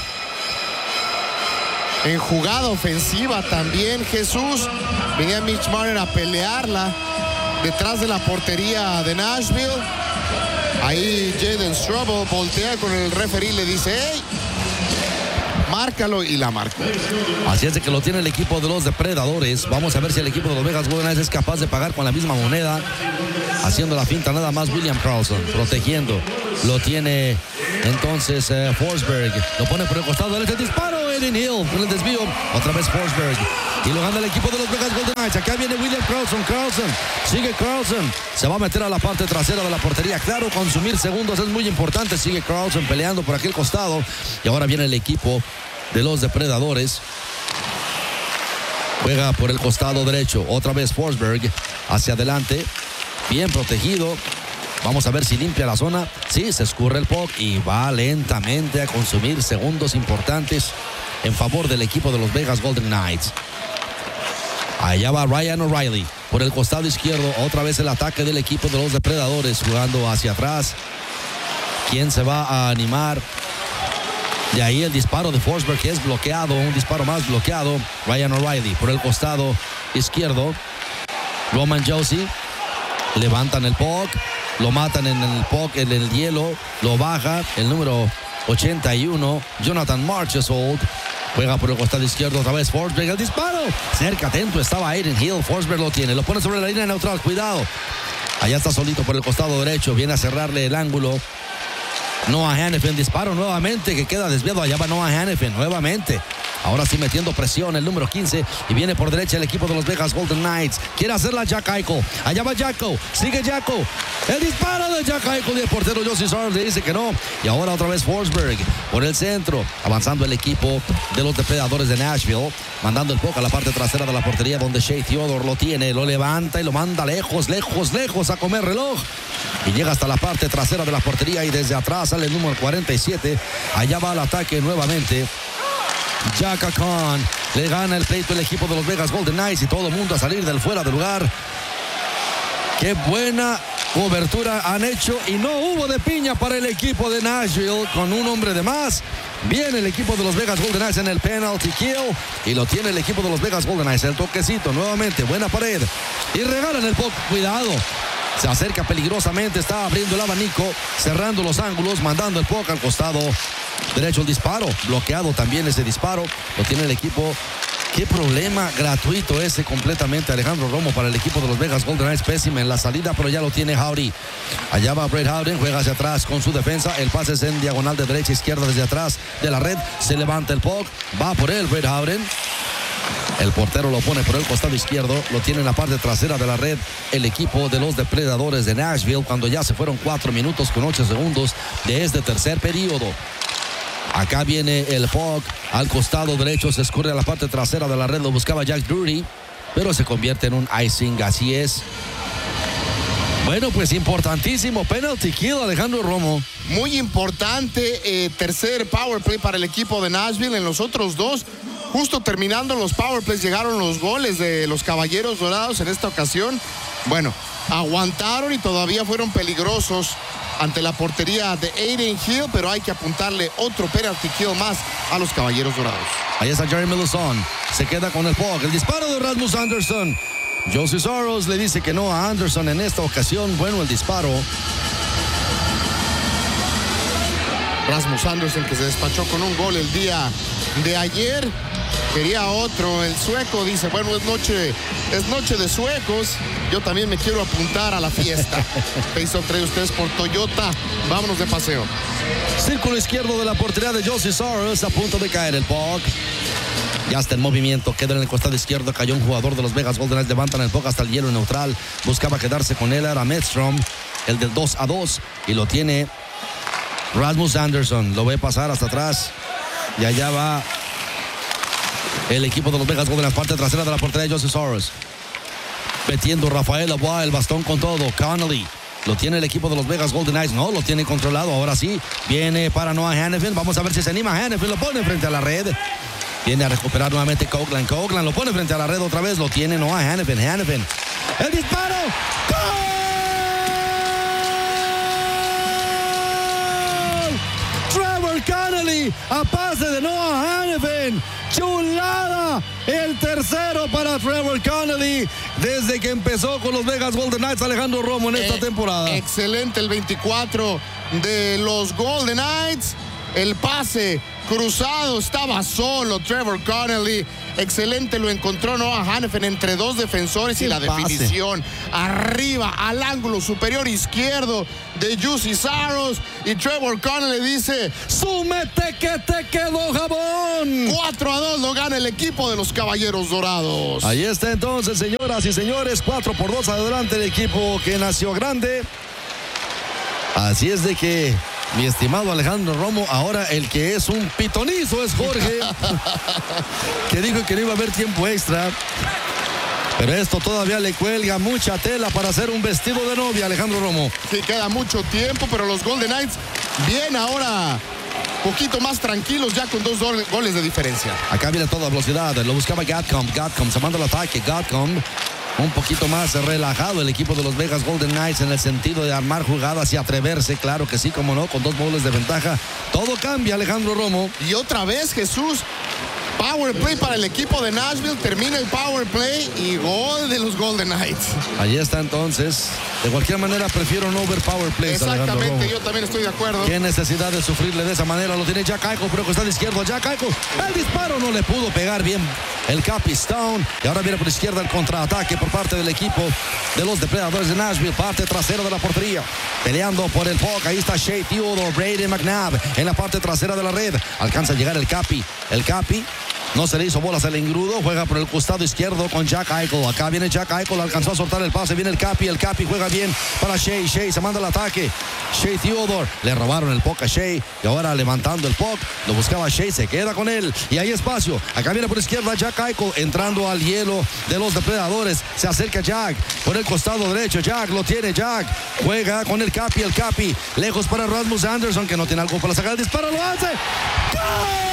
En jugada ofensiva también, Jesús. Venía Mitch Marner a pelearla detrás de la portería de Nashville. Ahí Jaden Struble voltea con el referee y le dice, hey, márcalo, y la marca. Así es de que lo tiene el equipo de los depredadores. Vamos a ver si el equipo de los Vegas Golden Knights es capaz de pagar con la misma moneda. Haciendo la finta nada más William Karlsson, protegiendo. Lo tiene entonces eh, Forsberg. Lo pone por el costado derecho. El disparo. Aiden Hill con el desvío. Otra vez Forsberg. Y lo gana el equipo de los Vegas Golden Knights. Acá viene William Karlsson. Karlsson. Sigue Karlsson. Se va a meter a la parte trasera de la portería. Claro, consumir segundos es muy importante. Sigue Karlsson peleando por aquel costado. Y ahora viene el equipo de los depredadores. Juega por el costado derecho. Otra vez Forsberg hacia adelante. Bien protegido. Vamos a ver si limpia la zona. Sí, se escurre el puck y va lentamente a consumir segundos importantes en favor del equipo de los Vegas Golden Knights. Allá va Ryan O'Reilly por el costado izquierdo. Otra vez el ataque del equipo de los depredadores jugando hacia atrás. ¿Quién se va a animar? De ahí el disparo de Forsberg que es bloqueado. Un disparo más bloqueado. Ryan O'Reilly por el costado izquierdo. Roman Josi. Levantan el puck. Lo matan en el puck, en el hielo. Lo baja el número ochenta y uno. Jonathan Marchessault. Juega por el costado izquierdo otra vez Forsberg. El disparo. Cerca, atento estaba Aiden Hill. Forsberg lo tiene. Lo pone sobre la línea neutral. Cuidado. Allá está solito por el costado derecho. Viene a cerrarle el ángulo. Noah Hanifin. Disparo nuevamente que queda desviado. Allá va Noah Hanifin nuevamente. Ahora sí metiendo presión el número quince. Y viene por derecha el equipo de los Vegas Golden Knights. Quiere hacerla Jack Eichel. Allá va Jacko. Sigue Jacko. El disparo de Jack Eichel. Y el portero Josie Saros le dice que no. Y ahora otra vez Forsberg por el centro. Avanzando el equipo de los depredadores de Nashville. Mandando el puck a la parte trasera de la portería donde Shea Theodore lo tiene. Lo levanta y lo manda lejos, lejos, lejos a comer reloj. Y llega hasta la parte trasera de la portería. Y desde atrás sale el número cuarenta y siete. Allá va el ataque nuevamente. Jack Khan le gana el pleito el equipo de los Vegas Golden Knights y todo el mundo a salir del fuera de lugar. Qué buena cobertura han hecho y no hubo de piña para el equipo de Nashville con un hombre de más. Viene el equipo de los Vegas Golden Knights en el penalty kill y lo tiene el equipo de los Vegas Golden Knights. El toquecito nuevamente, buena pared y regalan el puck. Cuidado. Se acerca peligrosamente, está abriendo el abanico, cerrando los ángulos, mandando el puck al costado derecho. El disparo, bloqueado también ese disparo. Lo tiene el equipo. Qué problema gratuito ese completamente Alejandro Romo para el equipo de los Vegas Golden Knights. Pésima en la salida, pero ya lo tiene Howdy. Allá va Brett Howden, juega hacia atrás con su defensa. El pase es en diagonal de derecha a izquierda desde atrás de la red. Se levanta el puck, va por él Brett Howden. El portero lo pone por el costado izquierdo. Lo tiene en la parte trasera de la red el equipo de los depredadores de Nashville cuando ya se fueron cuatro minutos con ocho segundos de este tercer periodo. Acá viene el puck al costado derecho. Se escurre a la parte trasera de la red. Lo buscaba Jack Drury, pero se convierte en un icing. Así es. Bueno, pues importantísimo penalty kill, Alejandro Romo. Muy importante. Eh, tercer power play para el equipo de Nashville. En los otros dos, justo terminando los power plays, llegaron los goles de los Caballeros Dorados. En esta ocasión, bueno, aguantaron y todavía fueron peligrosos ante la portería de Aiden Hill, pero hay que apuntarle otro penalty kill más a los Caballeros Dorados. Ahí está Jeremy Lauzon. Se queda con el puck. El disparo de Rasmus Andersson. Josie Saros le dice que no a Anderson en esta ocasión. Bueno, el disparo. Rasmus Andersson, que se despachó con un gol el día de ayer. Quería otro. El sueco dice, bueno, es noche, es noche de suecos. Yo también me quiero apuntar a la fiesta. Face-off trae ustedes por Toyota. Vámonos de paseo. Círculo izquierdo de la portería de Josie Saros. A punto de caer el puck. Ya está en movimiento, queda en el costado izquierdo. Cayó un jugador de los Vegas Golden Knights. Levantan el puck hasta el hielo neutral. Buscaba quedarse con él. Era Medstrom, el del dos a dos. Y lo tiene Rasmus Andersson. Lo ve pasar hasta atrás. Y allá va el equipo de los Vegas Golden Knights. Parte trasera de la portería de Josie Saros. Metiendo Rafael Aboa, el bastón con todo. Connolly. Lo tiene el equipo de los Vegas Golden Knights. No, lo tiene controlado. Ahora sí. Viene para Noah Hanifin. Vamos a ver si se anima Hanifin. Lo pone frente a la red. Viene a recuperar nuevamente Coughlin. Coughlin lo pone frente a la red otra vez. Lo tiene Noah Hanifin. Hanifin. El disparo. ¡Gol! Trevor Connolly a pase de Noah Hanifin. Chulada. El tercero para Trevor Connolly desde que empezó con los Vegas Golden Knights, Alejandro Romo, en esta eh, temporada. Excelente el veinticuatro de los Golden Knights. el pase cruzado, estaba solo Trevor Connelly. Excelente, lo encontró Noah Hannafin entre dos defensores y la pase. definición arriba al ángulo superior izquierdo de Juicy Saros. Y Trevor Connelly dice: ¡súmete que te quedó jabón! cuatro a dos lo gana el equipo de los Caballeros Dorados. Ahí está entonces, señoras y señores, cuatro por dos adelante el equipo que nació grande. Así es de que, mi estimado Alejandro Romo, ahora el que es un pitonizo es Jorge, que dijo que no iba a haber tiempo extra. Pero esto todavía le cuelga mucha tela para hacer un vestido de novia, Alejandro Romo. Sí, queda mucho tiempo, pero los Golden Knights bien ahora, poquito más tranquilos, ya con dos goles de diferencia. Acá viene toda velocidad, lo buscaba Gatcom, Gatcom se manda el ataque, Gatcom un poquito más relajado el equipo de los Vegas Golden Knights en el sentido de armar jugadas y atreverse, claro que sí, como no, con dos goles de ventaja. Todo cambia, Alejandro Romo. Y otra vez, Jesús, power play para el equipo de Nashville, termina el power play y gol de los Golden Knights. Allí está entonces. De cualquier manera, prefiero no ver power plays. Exactamente, yo también estoy de acuerdo. Qué necesidad de sufrirle de esa manera. Lo tiene Jack Eichel, pero que está de izquierdo. Jack Eichel, el disparo no le pudo pegar bien el Capi Stone. Y ahora viene por izquierda el contraataque por parte del equipo de los depredadores de Nashville. Parte trasera de la portería. Peleando por el puck. Ahí está Shea Theodore, Brady McNabb en la parte trasera de la red. Alcanza a llegar el Capi. El Capi no se le hizo bolas al engrudo. Juega por el costado izquierdo con Jack Eichel. Acá viene Jack Eichel. Alcanzó a soltar el pase. Viene el Capi. El Capi juega bien para Shea. Shea se manda el ataque. Shea Theodore. Le robaron el puck a Shea. Y ahora levantando el puck. Lo buscaba Shea. Se queda con él. Y hay espacio. Acá viene por izquierda Jack Eichel. Entrando al hielo de los depredadores. Se acerca Jack. Por el costado derecho. Jack lo tiene. Jack juega con el Capi. El Capi. Lejos para Rasmus Anderson, que no tiene algo para sacar el disparo. Lo hace. ¡Gol!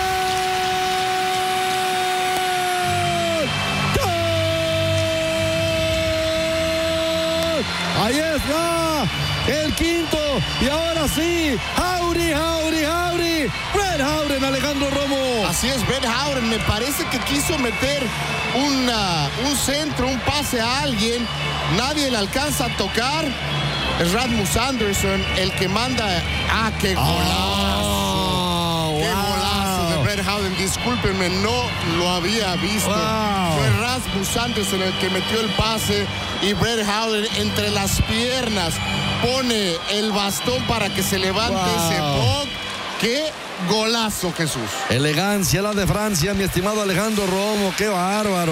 Ahí está el quinto. Y ahora sí, Howdy, Howdy, Howdy. Brett Howden, Alejandro Romo. Así es, Brett Howden. Me parece que quiso meter una, un centro, un pase a alguien. Nadie le alcanza a tocar. Es Rasmus Anderson el que manda. ¡Ah, qué golazo! Oh, ¡Qué wow. golazo de Brett Howden! Discúlpenme, no lo había visto. Wow. Fue Rasmus Anderson el que metió el pase y Brett Howden entre las piernas pone el bastón para que se levante wow. ese puck. ¡Qué golazo, Jesús! Elegancia la de Francia, mi estimado Alejandro Romo. ¡Qué bárbaro!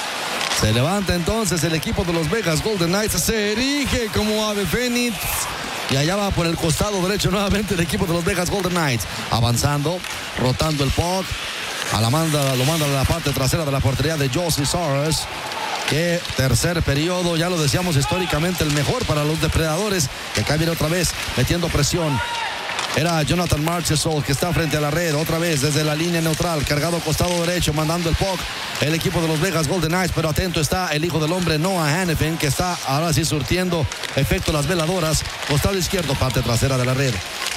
Se levanta entonces el equipo de los Vegas Golden Knights. Se erige como ave fénix. Y allá va por el costado derecho nuevamente el equipo de los Vegas Golden Knights. Avanzando, rotando el puck. A la manda, lo manda a la parte trasera de la portería de Juicy Saros. Que tercer periodo, ya lo decíamos históricamente, el mejor para los depredadores. Que acá viene otra vez metiendo presión. Era Jonathan Marchessault que está frente a la red, otra vez desde la línea neutral, cargado costado derecho, mandando el puck el equipo de los Vegas Golden Knights, pero atento está el hijo del hombre Noah Hannafin, que está ahora sí surtiendo efecto las veladoras, costado izquierdo, parte trasera de la red.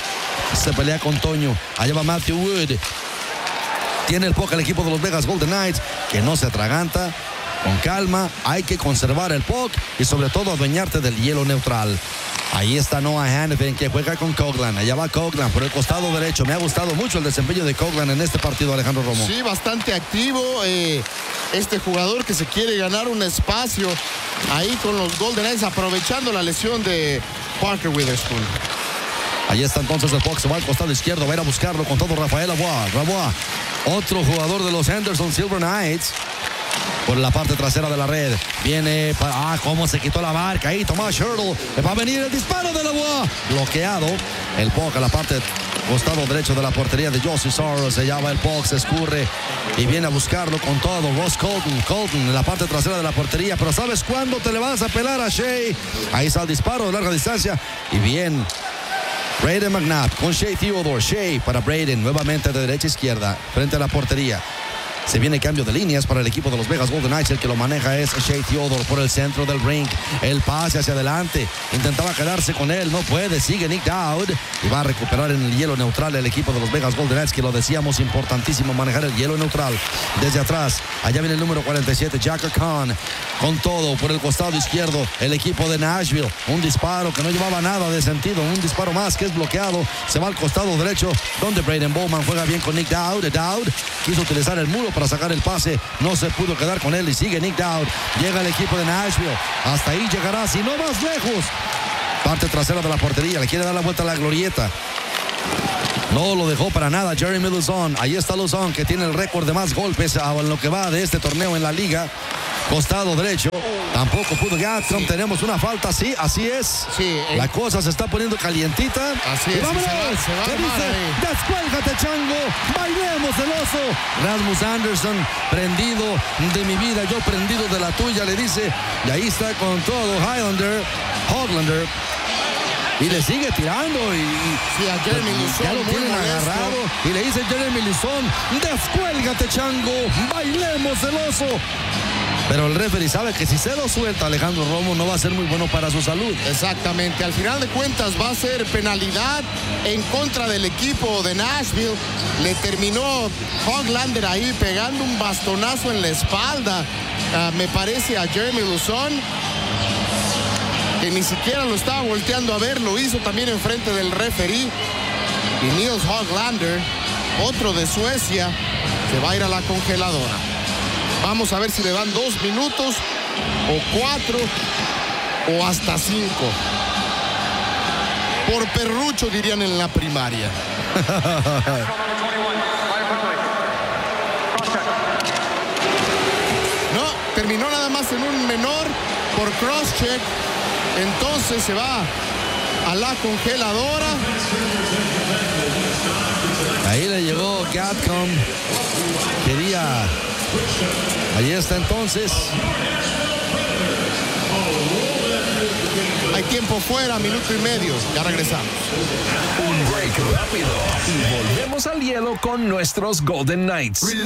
Se pelea con Toño, allá va Matthew Wood. Tiene el puck el equipo de los Vegas Golden Knights, que no se atraganta. Con calma, hay que conservar el puck y sobre todo adueñarte del hielo neutral. Ahí está Noah Hannafin que juega con Coghlan. Allá va Coghlan por el costado derecho. Me ha gustado mucho el desempeño de Coghlan en este partido, Alejandro Romo. Sí, bastante activo. Eh, este jugador que se quiere ganar un espacio ahí con los Golden Knights, aprovechando la lesión de Parker Witherspoon. Ahí está entonces el puck, se va al costado izquierdo. Va a ir a buscarlo con todo Rafael Lavoie. Lavoie, otro jugador de los Henderson Silver Knights. Por la parte trasera de la red. Viene para... Ah, cómo se quitó la marca. Ahí Tomás Hertl. Va a venir el disparo de Lavoie. Bloqueado. El puck a la parte costado derecho de la portería de Juicy Saros. Se llama el puck, se escurre y viene a buscarlo con todo. Ross Colton. Colton en la parte trasera de la portería. Pero ¿sabes cuándo te le vas a pelar a Shea? Ahí está el disparo de larga distancia. Y bien... Brayden McNabb con Shea Theodore. Shea para Brayden. Nuevamente de derecha a izquierda. Frente a la portería. Se viene cambio de líneas para el equipo de los Vegas Golden Knights. El que lo maneja es Shea Theodore por el centro del ring. El pase hacia adelante. Intentaba quedarse con él. No puede. Sigue Nick Dowd. Y va a recuperar en el hielo neutral el equipo de los Vegas Golden Knights, que lo decíamos, importantísimo manejar el hielo neutral. Desde atrás. Allá viene el número cuarenta y siete, Jacker Khan. Con todo por el costado izquierdo. El equipo de Nashville. Un disparo que no llevaba nada de sentido. Un disparo más que es bloqueado. Se va al costado derecho, donde Braden Bowman juega bien con Nick Dowd. Dowd quiso utilizar el muro para sacar el pase. No se pudo quedar con él y sigue Nick Dowd. Llega el equipo de Nashville. Hasta ahí llegará, si no más lejos. Parte trasera de la portería. Le quiere dar la vuelta a la glorieta. No lo dejó para nada Jeremy Lauzon. Ahí está Lauzon, que tiene el récord de más golpes en lo que va de este torneo en la liga. Costado derecho. Tampoco pudo Gatcom. Sí. Tenemos una falta, sí, así es. Sí, eh. La cosa se está poniendo calientita. Así y es. ¡vámonos! Se va, se va ¿Qué dice? Descuélgate, chango. Bailemos el oso. Rasmus Anderson, prendido de mi vida, yo prendido de la tuya, le dice. Y ahí está con todo Highlander, Hoglander. Y le sigue tirando y, sí, a Jeremy Lauzon, ya lo tienen molesto. agarrado. Y le dice Jeremy Lauzon, descuélgate, chango, bailemos el oso. Pero el referee sabe que si se lo suelta Alejandro Romo no va a ser muy bueno para su salud. Exactamente, al final de cuentas va a ser penalidad en contra del equipo de Nashville. Le terminó Hoglander ahí pegando un bastonazo en la espalda, uh, me parece, a Jeremy Lauzon, que ni siquiera lo estaba volteando a ver, lo hizo también enfrente del referee. Y Nils Hoglander, otro de Suecia, se va a ir a la congeladora. Vamos a ver si le dan dos minutos, o cuatro, o hasta cinco. Por perrucho, dirían en la primaria. No, terminó nada más en un menor por cross-check. Entonces se va a la congeladora. Ahí le llegó Gatcom. Quería... Ahí está entonces. Hay tiempo fuera, minuto y medio. Ya regresamos. Un break rápido y volvemos al hielo con nuestros Golden Knights.